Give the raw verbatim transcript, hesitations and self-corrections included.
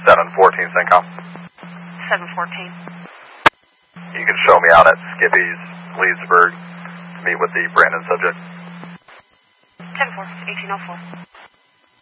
seven fourteen CENTCOM. seven fourteen. You can show me out at Skippy's, Leesburg, to meet with the Brandon subject. ten four, eighteen oh four.